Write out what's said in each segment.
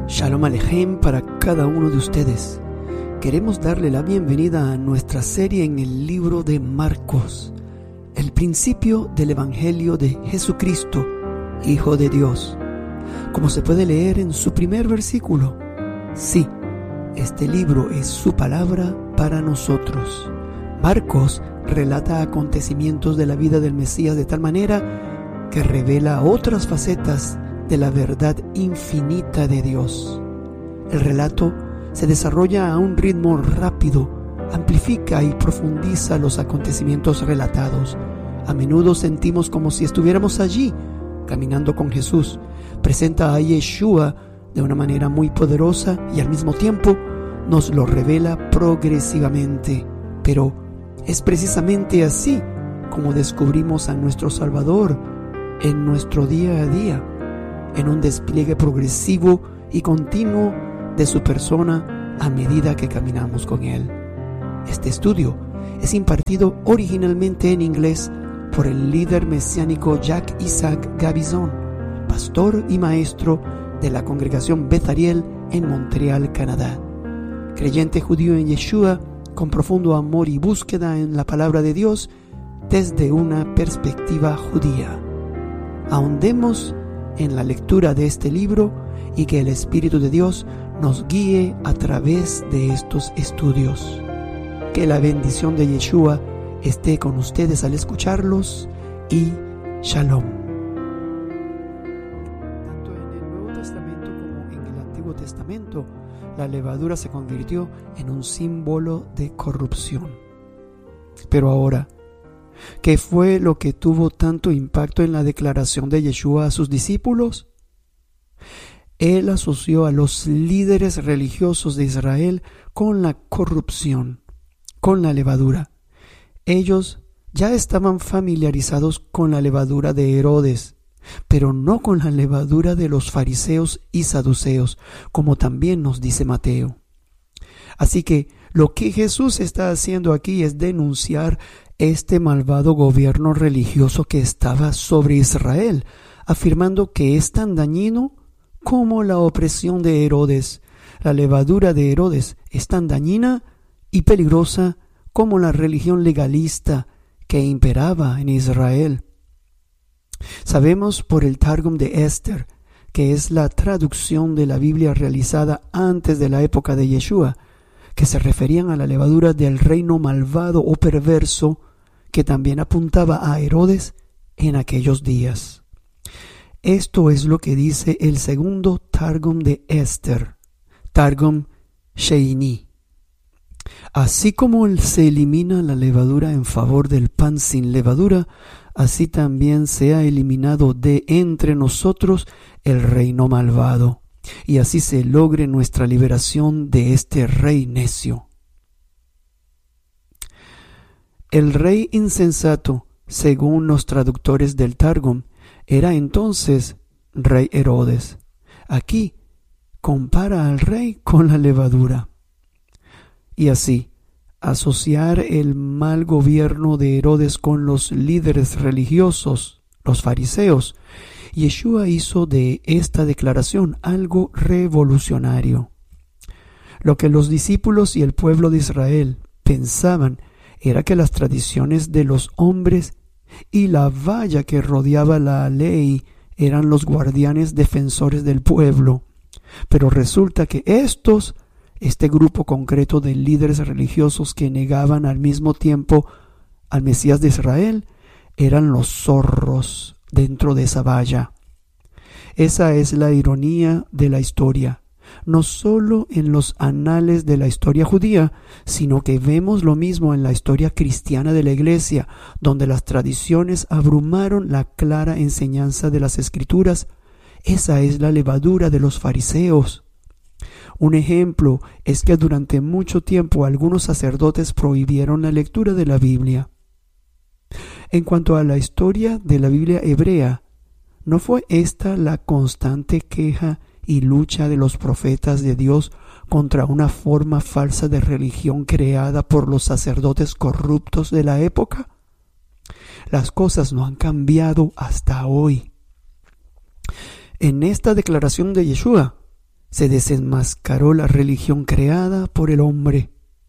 Shalom Alejem para cada uno de ustedes. Queremos darle la bienvenida a nuestra serie en el libro de Marcos, el principio del Evangelio de Jesucristo, Hijo de Dios. Como se puede leer en su primer versículo, sí, este libro es su palabra para nosotros. Marcos relata acontecimientos de la vida del Mesías de tal manera que revela otras facetas de la verdad infinita de Dios. El relato se desarrolla a un ritmo rápido, amplifica y profundiza los acontecimientos relatados. A menudo sentimos como si estuviéramos allí, caminando con Jesús. Presenta a Yeshua de una manera muy poderosa y al mismo tiempo nos lo revela progresivamente. Pero es precisamente así como descubrimos a nuestro Salvador en nuestro día a día, en un despliegue progresivo y continuo de su persona a medida que caminamos con Él. Este estudio es impartido originalmente en inglés por el líder mesiánico Jacques Isaac Gabizon, pastor y maestro de la congregación Beth Ariel en Montreal, Canadá. Creyente judío en Yeshua, con profundo amor y búsqueda en la palabra de Dios desde una perspectiva judía. Ahondemos en la lectura de este libro y que el Espíritu de Dios nos guíe a través de estos estudios. Que la bendición de Yeshua esté con ustedes al escucharlos y Shalom. Tanto en el Nuevo Testamento como en el Antiguo Testamento, la levadura se convirtió en un símbolo de corrupción. Pero ahora, ¿qué fue lo que tuvo tanto impacto en la declaración de Yeshua a sus discípulos? Él asoció a los líderes religiosos de Israel con la corrupción, con la levadura. Ellos ya estaban familiarizados con la levadura de Herodes, pero no con la levadura de los fariseos y saduceos, como también nos dice Mateo. Así que lo que Jesús está haciendo aquí es denunciar este malvado gobierno religioso que estaba sobre Israel, afirmando que es tan dañino como la opresión de Herodes. La levadura de Herodes es tan dañina y peligrosa como la religión legalista que imperaba en Israel. Sabemos por el Targum de Esther, que es la traducción de la Biblia realizada antes de la época de Yeshua, que se referían a la levadura del reino malvado o perverso que también apuntaba a Herodes en aquellos días. Esto es lo que dice el segundo Targum de Esther, Targum Sheini. Así como se elimina la levadura en favor del pan sin levadura, así también se ha eliminado de entre nosotros el reino malvado, y así se logre nuestra liberación de este rey necio. El rey insensato, según los traductores del Targum, era entonces rey Herodes. Aquí compara al rey con la levadura. Y así, asociar el mal gobierno de Herodes con los líderes religiosos, los fariseos, Yeshua hizo de esta declaración algo revolucionario. Lo que los discípulos y el pueblo de Israel pensaban era que las tradiciones de los hombres y la valla que rodeaba la ley eran los guardianes defensores del pueblo. Pero resulta que este grupo concreto de líderes religiosos que negaban al mismo tiempo al Mesías de Israel, eran los zorros dentro de esa valla. Esa es la ironía de la historia, no solo en los anales de la historia judía, sino que vemos lo mismo en la historia cristiana de la Iglesia, donde las tradiciones abrumaron la clara enseñanza de las Escrituras. Esa es la levadura de los fariseos. Un ejemplo es que durante mucho tiempo algunos sacerdotes prohibieron la lectura de la Biblia. En cuanto a la historia de la Biblia hebrea, ¿no fue esta la constante queja y lucha de los profetas de Dios contra una forma falsa de religión creada por los sacerdotes corruptos de la época? Las cosas no han cambiado hasta hoy. En esta declaración de Yeshua se desenmascaró la religión creada por el hombre.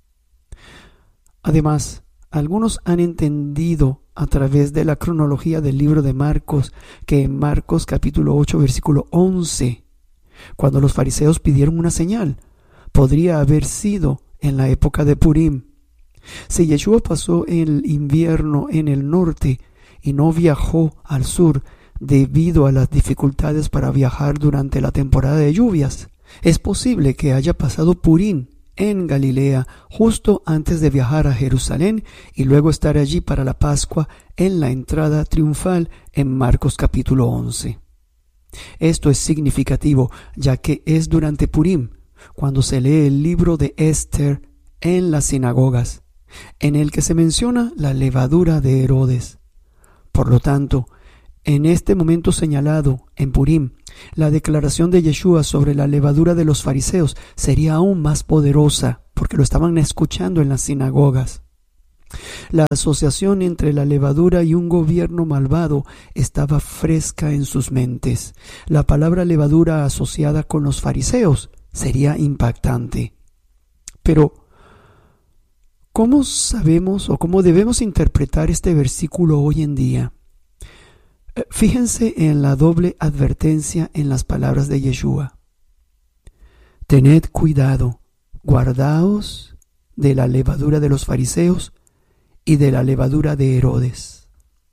Además, algunos han entendido a través de la cronología del libro de Marcos que en Marcos capítulo 8 versículo 11, cuando los fariseos pidieron una señal, podría haber sido en la época de Purim. Si Yeshua pasó el invierno en el norte y no viajó al sur debido a las dificultades para viajar durante la temporada de lluvias, es posible que haya pasado Purim en Galilea justo antes de viajar a Jerusalén y luego estar allí para la Pascua en la entrada triunfal en Marcos capítulo 11. Esto es significativo, ya que es durante Purim cuando se lee el libro de Esther en las sinagogas, en el que se menciona la levadura de Herodes. Por lo tanto, en este momento señalado en Purim, la declaración de Yeshua sobre la levadura de los fariseos sería aún más poderosa, porque lo estaban escuchando en las sinagogas. La asociación entre la levadura y un gobierno malvado estaba fresca en sus mentes. La palabra levadura asociada con los fariseos sería impactante. Pero, ¿cómo sabemos o cómo debemos interpretar este versículo hoy en día? Fíjense en la doble advertencia en las palabras de Yeshua. Tened cuidado, guardaos de la levadura de los fariseos y de la levadura de Herodes.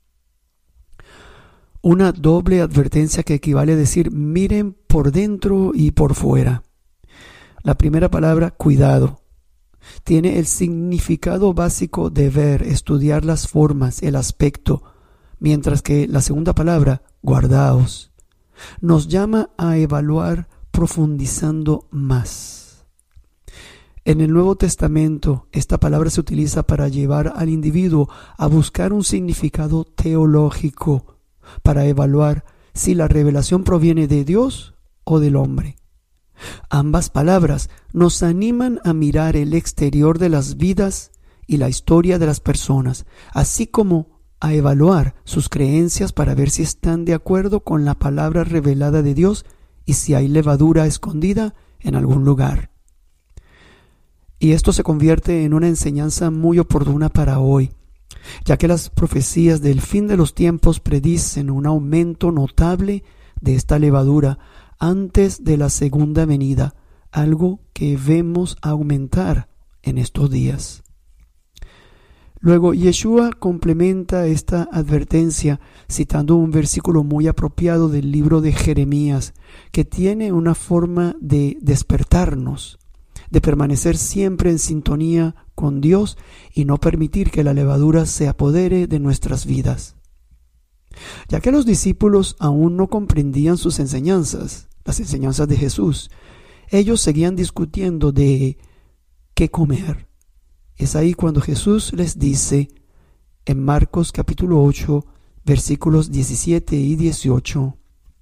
Una doble advertencia que equivale a decir miren por dentro y por fuera. La primera palabra, cuidado, tiene el significado básico de ver, estudiar las formas, el aspecto, mientras que la segunda palabra, guardaos, nos llama a evaluar profundizando más. En el Nuevo Testamento, esta palabra se utiliza para llevar al individuo a buscar un significado teológico, para evaluar si la revelación proviene de Dios o del hombre. Ambas palabras nos animan a mirar el exterior de las vidas y la historia de las personas, así como a evaluar sus creencias para ver si están de acuerdo con la palabra revelada de Dios y si hay levadura escondida en algún lugar. Y esto se convierte en una enseñanza muy oportuna para hoy, ya que las profecías del fin de los tiempos predicen un aumento notable de esta levadura antes de la segunda venida, algo que vemos aumentar en estos días. Luego, Yeshua complementa esta advertencia citando un versículo muy apropiado del libro de Jeremías, que tiene una forma de despertarnos, de permanecer siempre en sintonía con Dios y no permitir que la levadura se apodere de nuestras vidas. Ya que los discípulos aún no comprendían sus enseñanzas, las enseñanzas de Jesús, ellos seguían discutiendo de qué comer. Es ahí cuando Jesús les dice en Marcos capítulo 8, versículos 17 y 18.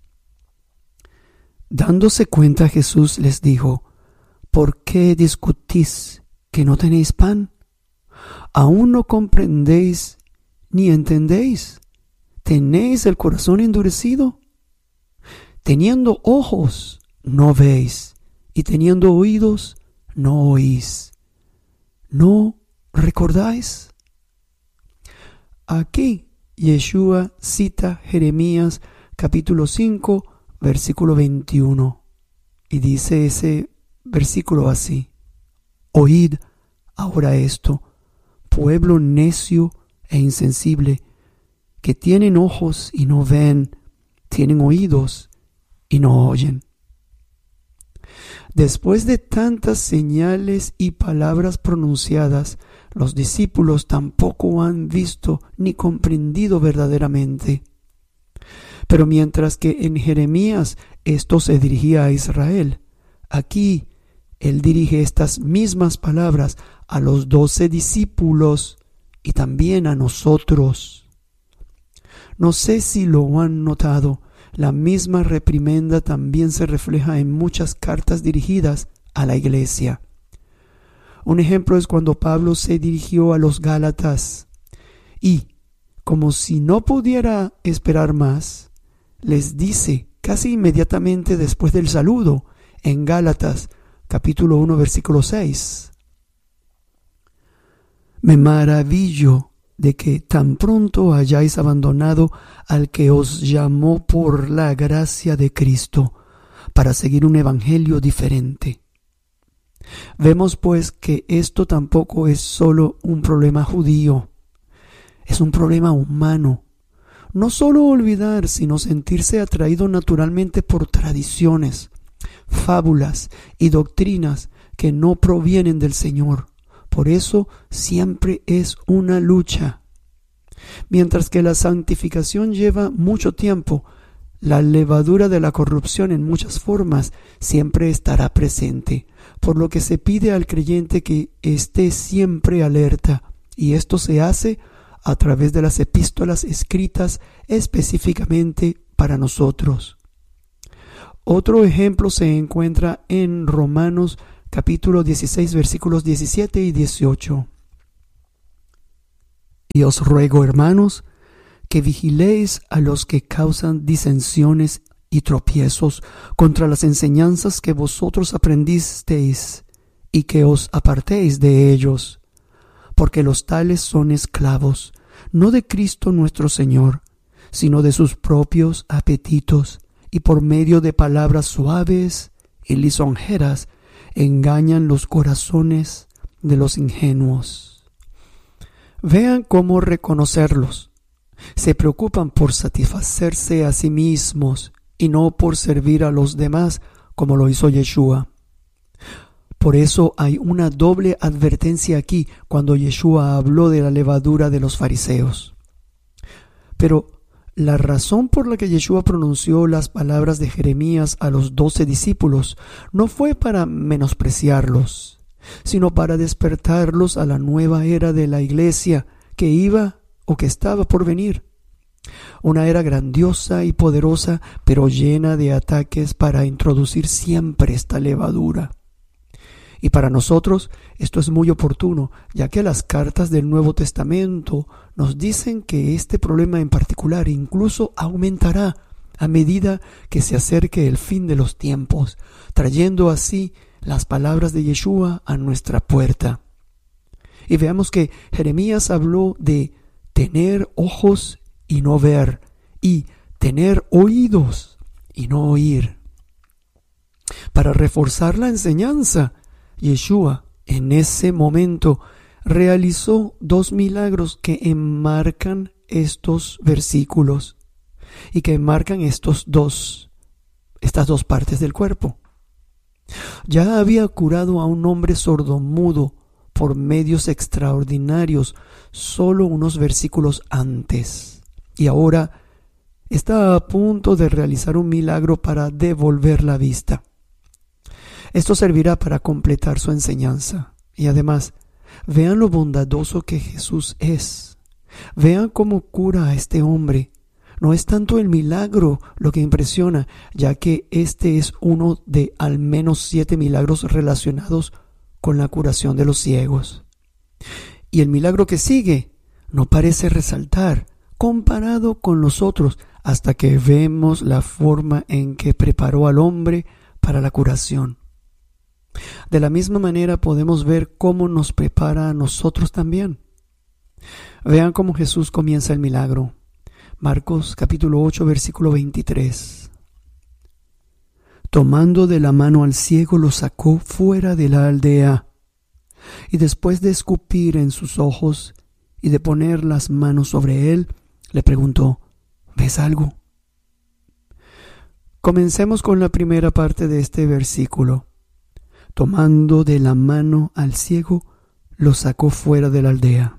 Dándose cuenta, Jesús les dijo: ¿por qué discutís que no tenéis pan? ¿Aún no comprendéis ni entendéis? ¿Tenéis el corazón endurecido? Teniendo ojos, no veis, y teniendo oídos, no oís. ¿No recordáis? Aquí Yeshua cita Jeremías capítulo 5, versículo 21, y dice ese versículo así: oíd ahora esto, pueblo necio e insensible, que tienen ojos y no ven, tienen oídos y no oyen. Después de tantas señales y palabras pronunciadas, los discípulos tampoco han visto ni comprendido verdaderamente. Pero mientras que en Jeremías esto se dirigía a Israel, aquí él dirige estas mismas palabras a los 12 discípulos y también a nosotros. No sé si lo han notado, la misma reprimenda también se refleja en muchas cartas dirigidas a la iglesia. Un ejemplo es cuando Pablo se dirigió a los Gálatas y, como si no pudiera esperar más, les dice casi inmediatamente después del saludo en Gálatas capítulo 1 versículo 6. Me maravillo de que tan pronto hayáis abandonado al que os llamó por la gracia de Cristo para seguir un evangelio diferente. Vemos pues que esto tampoco es solo un problema judío, es un problema humano. No solo olvidar, sino sentirse atraído naturalmente por tradiciones, fábulas y doctrinas que no provienen del Señor. Por eso siempre es una lucha. Mientras que la santificación lleva mucho tiempo, la levadura de la corrupción en muchas formas siempre estará presente, por lo que se pide al creyente que esté siempre alerta, y esto se hace a través de las epístolas escritas específicamente para nosotros. Otro ejemplo se encuentra en Romanos capítulo 16 versículos 17 y 18. Y os ruego, hermanos, que vigiléis a los que causan disensiones y tropiezos contra las enseñanzas que vosotros aprendisteis, y que os apartéis de ellos, porque los tales son esclavos, no de Cristo nuestro Señor, sino de sus propios apetitos, y por medio de palabras suaves y lisonjeras engañan los corazones de los ingenuos. Vean cómo reconocerlos. Se preocupan por satisfacerse a sí mismos y no por servir a los demás como lo hizo Yeshua. Por eso hay una doble advertencia aquí cuando Yeshua habló de la levadura de los fariseos. Pero la razón por la que Yeshua pronunció las palabras de Jeremías a los 12 discípulos no fue para menospreciarlos, sino para despertarlos a la nueva era de la iglesia que iba o que estaba por venir. Una era grandiosa y poderosa, pero llena de ataques para introducir siempre esta levadura. Y para nosotros esto es muy oportuno, ya que las cartas del Nuevo Testamento nos dicen que este problema en particular incluso aumentará a medida que se acerque el fin de los tiempos, trayendo así las palabras de Yeshua a nuestra puerta. Y veamos que Jeremías habló de tener ojos y no ver, y tener oídos y no oír. Para reforzar la enseñanza, Yeshua en ese momento realizó 2 milagros que enmarcan estos versículos y que enmarcan estas dos partes del cuerpo. Ya había curado a un hombre sordomudo por medios extraordinarios solo unos versículos antes, y ahora está a punto de realizar un milagro para devolver la vista. Esto servirá para completar su enseñanza. Y además, vean lo bondadoso que Jesús es. Vean cómo cura a este hombre. No es tanto el milagro lo que impresiona, ya que este es uno de al menos 7 milagros relacionados con la curación de los ciegos. Y el milagro que sigue no parece resaltar comparado con los otros hasta que vemos la forma en que preparó al hombre para la curación. De la misma manera podemos ver cómo nos prepara a nosotros también. Vean cómo Jesús comienza el milagro. Marcos capítulo 8 versículo 23. Tomando de la mano al ciego lo sacó fuera de la aldea, y después de escupir en sus ojos y de poner las manos sobre él, le preguntó: ¿ves algo? Comencemos con la primera parte de este versículo. Tomando de la mano al ciego, lo sacó fuera de la aldea.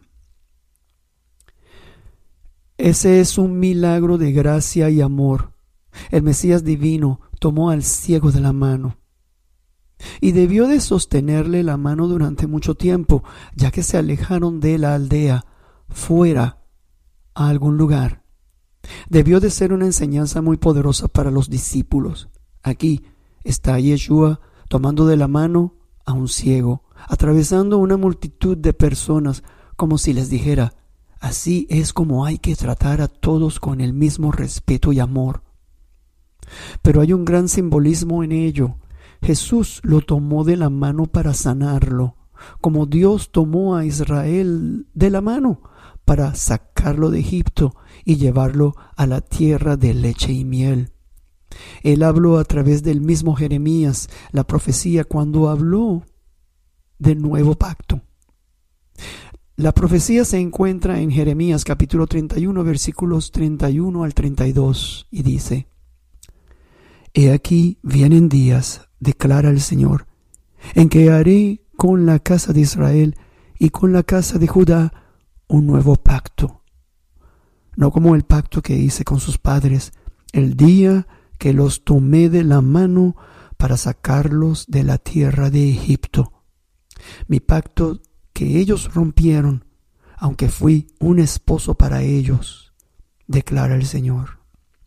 Ese es un milagro de gracia y amor. El Mesías divino tomó al ciego de la mano y debió de sostenerle la mano durante mucho tiempo, ya que se alejaron de la aldea, fuera a algún lugar. Debió de ser una enseñanza muy poderosa para los discípulos. Aquí está Yeshua tomando de la mano a un ciego, atravesando una multitud de personas, como si les dijera: así es como hay que tratar a todos con el mismo respeto y amor. Pero hay un gran simbolismo en ello. Jesús lo tomó de la mano para sanarlo, como Dios tomó a Israel de la mano para sacarlo de Egipto y llevarlo a la tierra de leche y miel. Él habló a través del mismo Jeremías la profecía cuando habló del nuevo pacto. La profecía se encuentra en Jeremías capítulo 31, versículos 31 al 32, y dice: He aquí vienen días, declara el Señor, en que haré con la casa de Israel y con la casa de Judá un nuevo pacto, no como el pacto que hice con sus padres el día que los tomé de la mano para sacarlos de la tierra de Egipto. Mi pacto que ellos rompieron, aunque fui un esposo para ellos, declara el Señor.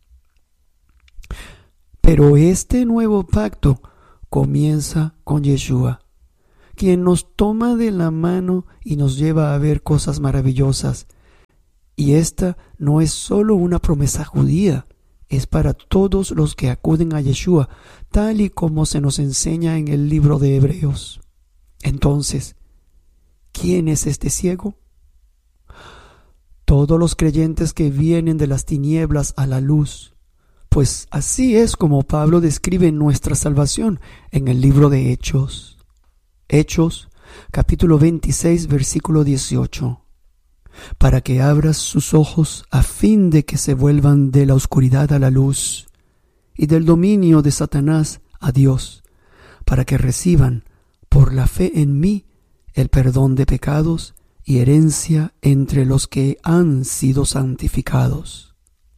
Pero este nuevo pacto comienza con Yeshua, quien nos toma de la mano y nos lleva a ver cosas maravillosas. Y esta no es solo una promesa judía, es para todos los que acuden a Yeshua, tal y como se nos enseña en el libro de Hebreos. Entonces, ¿quién es este ciego? Todos los creyentes que vienen de las tinieblas a la luz, pues así es como Pablo describe nuestra salvación en el libro de Hechos. Hechos, capítulo 26, versículo 18. Para que abras sus ojos a fin de que se vuelvan de la oscuridad a la luz y del dominio de Satanás a Dios, para que reciban por la fe en mí el perdón de pecados y herencia entre los que han sido santificados.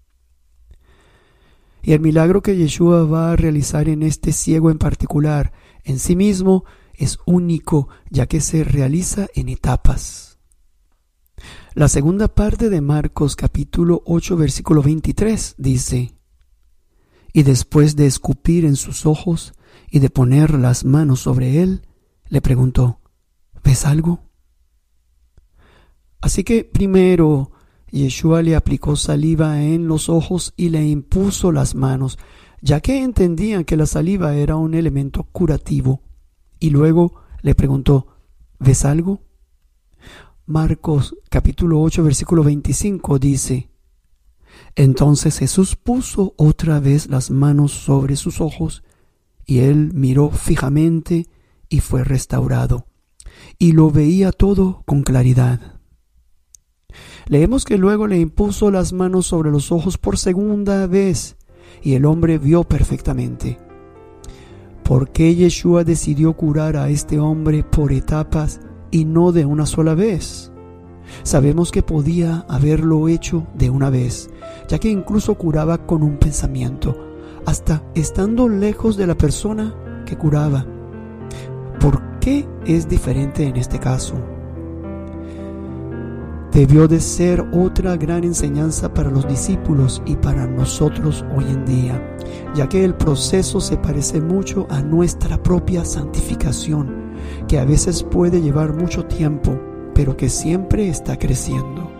Y el milagro que Yeshua va a realizar en este ciego en particular, en sí mismo, es único, ya que se realiza en etapas. La segunda parte de Marcos capítulo 8 versículo 23 dice: Y después de escupir en sus ojos y de poner las manos sobre él, le preguntó: ¿ves algo? Así que primero Yeshua le aplicó saliva en los ojos y le impuso las manos, ya que entendían que la saliva era un elemento curativo. Y luego le preguntó: ¿ves algo? Marcos capítulo 8 versículo 25 dice: Entonces Jesús puso otra vez las manos sobre sus ojos, y él miró fijamente y fue restaurado, y lo veía todo con claridad. Leemos que luego le impuso las manos sobre los ojos por segunda vez, y el hombre vio perfectamente. ¿Por qué Yeshua decidió curar a este hombre por etapas y no de una sola vez? Sabemos que podía haberlo hecho de una vez, ya que incluso curaba con un pensamiento, hasta estando lejos de la persona que curaba. ¿Por qué es diferente en este caso? Debió de ser otra gran enseñanza para los discípulos y para nosotros hoy en día, ya que el proceso se parece mucho a nuestra propia santificación, que a veces puede llevar mucho tiempo, pero que siempre está creciendo.